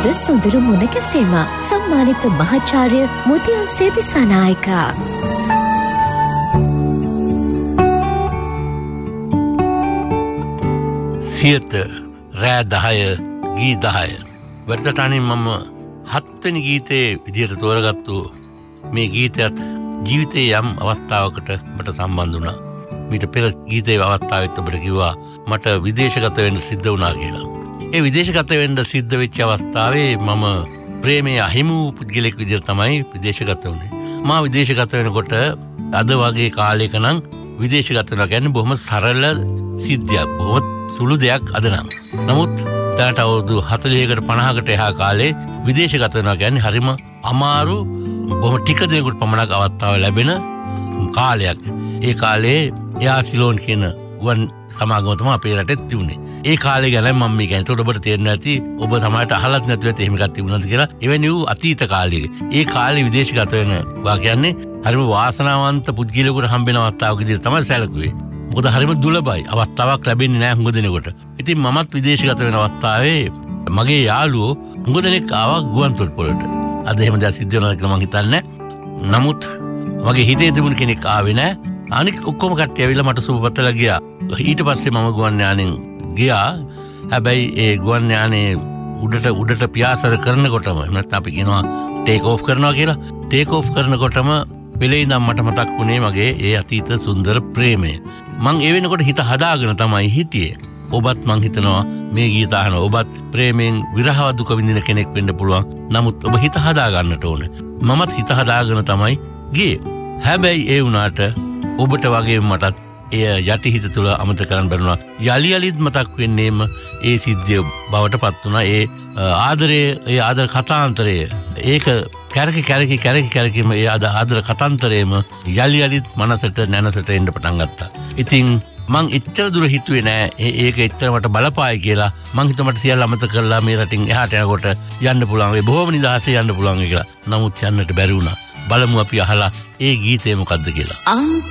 අද සොඳුරු මුණ කැසීම සම්මානිත මහාචාර්ය මුදියල් සේදිසානායක. සියත රෑ 10 ගී 10 වැඩසටහනින් මම 7 වෙනි ගීතයේ විදියට තෝරගත්තු මේ ගීතයත් ජීවිතයේ යම් අවස්ථාවකට මට සම්බන්ධ වුණා. මීට පෙර ගීතයේ අවස්ථාවෙත් ඔබට කිව්වා මට විදේශගත වෙන්න සිද්ධ වුණා කියලා. ඒ විදේශගත වෙන්න සිද්ධ වෙච්ච අවස්ථාවේ මම ප්‍රේමයේ අහිමි වූ පුද්ගලෙක් විදියට තමයි විදේශගත වුණේ. මා විදේශගත වෙනකොට අද වගේ කාලයක නම් විදේශගත වෙනවා කියන්නේ බොහොම සරල සිද්ධියක්. බොහොම සුළු දෙයක් අද නම්. නමුත් දැනට අවුරුදු 40කට 50කට එහා කාලේ විදේශගත වෙනවා කියන්නේ හරිම අමාරු බොහොම ටික දිනකට පමණක් අවස්ථාව ලැබෙන කාලයක්. ඒ කාලේ යාසිලෝන් කියන ගුවන් සමාගම තමයි අපේ රටේ තිබුණේ. ඒ කාලේ ගැන මම මේ කියන්නේ. ඒකට ඔබට තේරෙන්නේ නැති ඔබ සමහරට අහලත් නැතුව ඇති එහෙම එකක් තිබුණාද කියලා. එවැනි වූ අතීත කාලයක. ඒ කාලේ විදේශගත වෙන වා කියන්නේ හරිම වාසනාවන්ත පුද්ගලයෙකුට හම්බෙන අවස්ථාවක් විදිහට තමයි සැලකුවේ. මොකද හරිම දුලබයි. අවස්ථාවක් ලැබෙන්නේ නැහැ හුඟ දෙනෙකුට. ඉතින් මමත් විදේශගත වෙන අවස්ථාවේ මගේ යාළුවෝ හුඟ දෙනෙක් ආවා ගුවන්තොටුපළට. අද එහෙම දෙයක් සිද්ධ වෙනවා කියලා මම හිතන්නේ. නමුත් මගේ හිතේ තිබුණ කෙනෙක් ආවේ නැහැ. අනික ඔක්කොම කට්ටිය ඇවිල්ලා මට සුබපතලා ගියා. ඊට පස්සේ මම ගුවන් යානෙන් ගියා. හැබැයි ඒ ගුවන් යානේ උඩට පියාසර කරනකොටම නැත්නම් අපි කියනවා ටේක් ඔෆ් කරනවා කියලා. ටේක් ඔෆ් කරනකොටම වෙලේ ඉඳන් මට මතක් වුණේ මගේ ඒ අතීත සුන්දර ප්‍රේමය. මං ඒ වෙනකොට හිත හදාගෙන තමයි හිටියේ. ඔබත් මං හිතනවා මේ ගීත අහන ඔබත් ප්‍රේමයෙන් විරහ දුක විඳින කෙනෙක් වෙන්න පුළුවන්. නමුත් ඔබ හිත හදා ගන්නට ඕනේ. මමත් හිත හදාගෙන තමයි ගියේ. හැබැයි ඒ වුණාට ඔබට වගේ මටත් එය යටිහිත තුළ අමතක කරන්න බැරුණා. යලි යලිත් මතක් වෙන්නේම ඒ සිද්ධිය බවට පත් වුණා. ඒ ආදර කතාන්තරය ඒක කැරකි මේ ආදර කතාන්තරයේම යලි යලිත් මනසට නැනසට එන්න පටන් ගත්තා. ඉතින් මං එච්චර දුර හිතුවේ නෑ ඒක එච්චර මට බලපායි කියලා. මං හිතුවා මට සියල්ල අමතක කරලා මේ රටින් එහාට යනකොට යන්න පුළුවන් වෙයි, බොහොම නිදහසේ යන්න පුළුවන් කියලා. නමුත් යන්නට බැරි වුණා. බලමු අපි අහලා ඒ ගීතේ මොකද්ද කියලා.